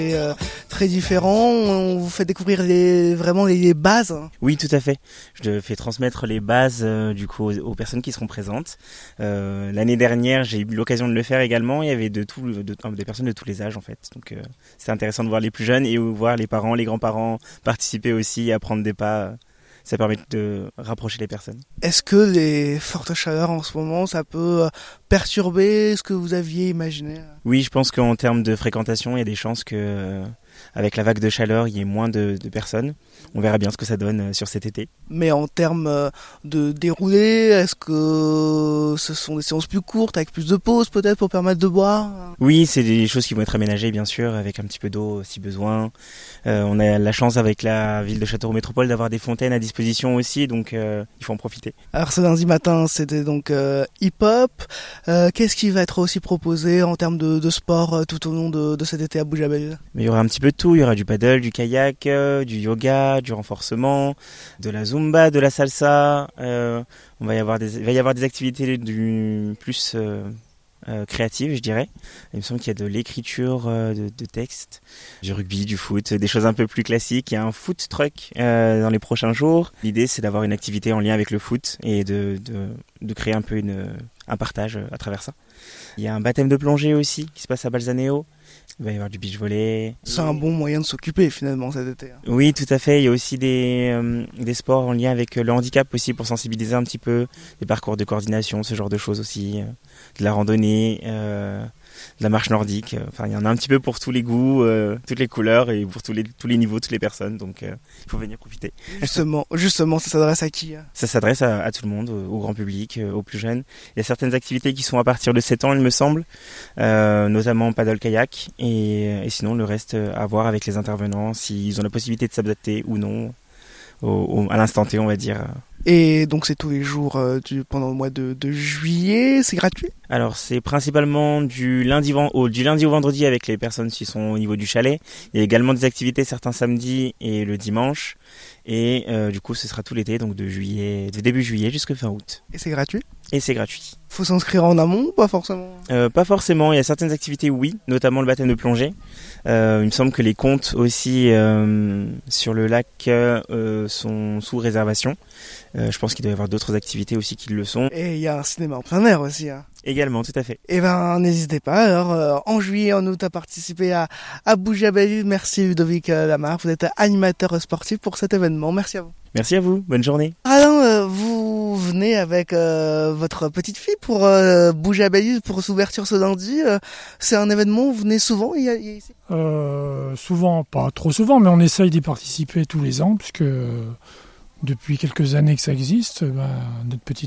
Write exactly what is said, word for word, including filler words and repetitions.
Et, euh, très différent, on vous fait découvrir les, vraiment les bases. Oui, tout à fait. Je fais transmettre les bases euh, du coup aux, aux personnes qui seront présentes. Euh, l'année dernière, j'ai eu l'occasion de le faire également. Il y avait de tout, de, de, des personnes de tous les âges en fait. Donc euh, c'est intéressant de voir les plus jeunes et voir les parents, les grands-parents participer aussi, à prendre des pas. Ça permet de rapprocher les personnes. Est-ce que les fortes chaleurs en ce moment, ça peut perturber ce que vous aviez imaginé ? Oui, je pense qu'en termes de fréquentation, il y a des chances que, euh, avec la vague de chaleur, il y ait moins de, de personnes. On verra bien ce que ça donne sur cet été. Mais en termes de déroulé, est-ce que ce sont des séances plus courtes, avec plus de pauses peut-être pour permettre de boire ? Oui, c'est des choses qui vont être aménagées bien sûr, avec un petit peu d'eau si besoin. Euh, on a la chance avec la ville de Châteauroux Métropole d'avoir des fontaines à disposition aussi, donc euh, il faut en profiter. Alors ce lundi matin, c'était donc euh, hip-hop. Euh, qu'est-ce qui va être aussi proposé en termes de, de sport euh, tout au long de, de cet été à Boujabaïl ? Mais il y aura un petit peu de tout, il y aura du paddle, du kayak, euh, du yoga, du renforcement, de la zumba, de la salsa. Euh, on va y avoir des, il va y avoir des activités du plus euh, euh, créatives, je dirais. Il me semble qu'il y a de l'écriture euh, de, de textes, du rugby, du foot, des choses un peu plus classiques. Il y a un food truck euh, dans les prochains jours. L'idée, c'est d'avoir une activité en lien avec le foot et de, de, de créer un peu une, un partage à travers ça. Il y a un baptême de plongée aussi qui se passe à Balzaneo. Il va y avoir du beach volley. C'est un bon moyen de s'occuper finalement cet été. Oui, tout à fait. Il y a aussi des, euh, des sports en lien avec le handicap aussi pour sensibiliser un petit peu. Des parcours de coordination, ce genre de choses aussi. Euh, de la randonnée, euh, de la marche nordique. Enfin, il y en a un petit peu pour tous les goûts, euh, toutes les couleurs et pour tous les, tous les niveaux, toutes les personnes. Donc, euh, il faut venir profiter. Justement, justement, ça s'adresse à qui ? Ça s'adresse à, à tout le monde, au, au grand public, aux plus jeunes. Il y a certaines activités qui sont à partir de sept ans, il me semble, euh, notamment paddle kayak. Et, et sinon, le reste à voir avec les intervenants, s'ils ont la possibilité de s'adapter ou non, au, au, à l'instant T, on va dire. Et donc c'est tous les jours euh, du, pendant le mois de, de juillet, c'est gratuit ? Alors c'est principalement du lundi, au, du lundi au vendredi avec les personnes qui sont au niveau du chalet. Il y a également des activités certains samedis et le dimanche. Et euh, du coup ce sera tout l'été, donc de juillet, de début juillet jusqu'à fin août. Et c'est gratuit ? Et c'est gratuit. Faut s'inscrire en amont ou pas forcément ? euh, Pas forcément, il y a certaines activités oui, notamment le baptême de plongée. Euh, il me semble que les comptes aussi euh, sur le lac euh, sont sous réservation. Euh, je pense qu'il doit y avoir d'autres activités aussi qui le sont. Et il y a un cinéma en plein air aussi. Hein. Également, tout à fait. Eh ben, n'hésitez pas. Alors, euh, en juillet, en août, à participer à, à Boujabaïl. Merci Ludovic Lamar. Vous êtes animateur sportif pour cet événement. Merci à vous. Merci à vous. Bonne journée. Alain, euh, vous venez avec euh, votre petite fille pour euh, Boujabaïl pour s'ouverture ce lundi. Euh, c'est un événement où vous venez souvent il y a, il y a ici euh, Souvent, pas trop souvent, mais on essaye d'y participer tous les ans puisque euh, depuis quelques années que ça existe, bah, notre petite